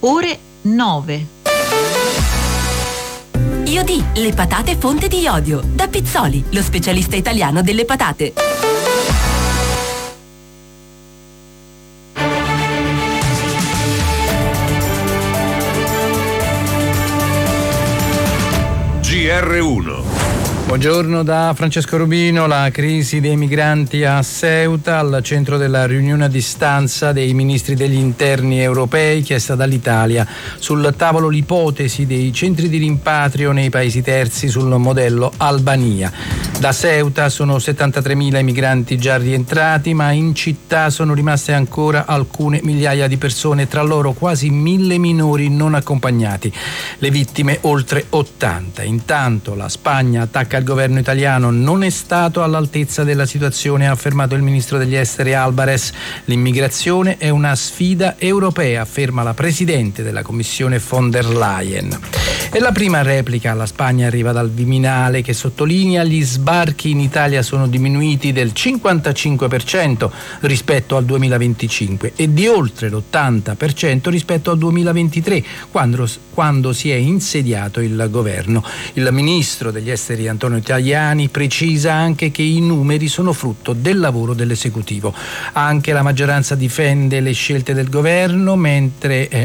ore 9. Iodì, le patate fonte di iodio. Da Pizzoli, lo specialista italiano delle patate. GR1. Buongiorno da Francesco Rubino. La crisi dei migranti a Ceuta, al centro della riunione a distanza dei ministri degli interni europei chiesta dall'Italia. Sul tavolo l'ipotesi dei centri di rimpatrio nei paesi terzi sul modello Albania. Da Ceuta sono 73.000 i migranti già rientrati, ma in città sono rimaste ancora alcune migliaia di persone, tra loro quasi 1.000 minori non accompagnati. Le vittime oltre 80. Intanto la Spagna attacca il governo italiano, non è stato all'altezza della situazione, ha affermato il ministro degli esteri Álvarez. L'immigrazione è una sfida europea, afferma la presidente della Commissione von der Leyen. E la prima replica alla Spagna arriva dal Viminale, che sottolinea gli sbarchi in Italia sono diminuiti del 55% rispetto al 2025 e di oltre l'80% rispetto al 2023, quando si è insediato il governo. Il ministro degli esteri Antonio Tajani precisa anche che i numeri sono frutto del lavoro dell'esecutivo. Anche la maggioranza difende le scelte del governo, mentre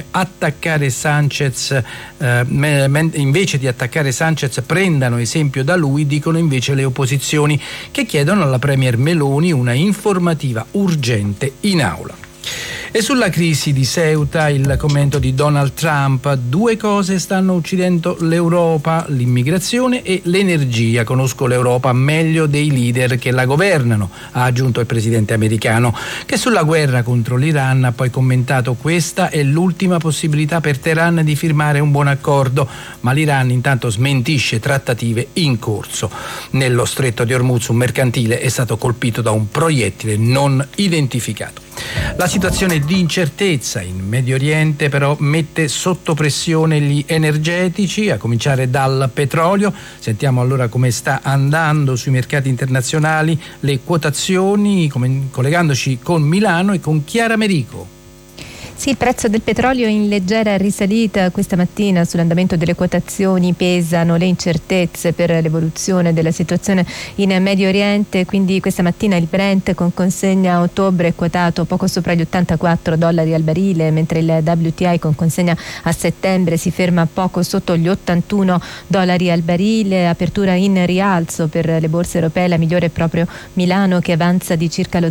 invece di attaccare Sanchez prendano esempio da lui, dicono invece le opposizioni, che chiedono alla premier Meloni una informativa urgente in aula. E sulla crisi di Ceuta il commento di Donald Trump: due cose stanno uccidendo l'Europa, l'immigrazione e l'energia. Conosco l'Europa meglio dei leader che la governano, ha aggiunto il presidente americano, che sulla guerra contro l'Iran ha poi commentato: questa è l'ultima possibilità per Teheran di firmare un buon accordo, ma l'Iran intanto smentisce trattative in corso. Nello stretto di Hormuz un mercantile è stato colpito da un proiettile non identificato. La situazione di incertezza in Medio Oriente però mette sotto pressione gli energetici, a cominciare dal petrolio. Sentiamo allora come sta andando sui mercati internazionali le quotazioni, collegandoci con Milano e con Chiara Merico. Sì, il prezzo del petrolio in leggera risalita questa mattina. Sull'andamento delle quotazioni pesano le incertezze per l'evoluzione della situazione in Medio Oriente, quindi questa mattina il Brent con consegna a ottobre è quotato poco sopra gli $84 al barile, mentre il WTI con consegna a settembre si ferma poco sotto gli $81 al barile. Apertura in rialzo per le borse europee, la migliore è proprio Milano, che avanza di circa lo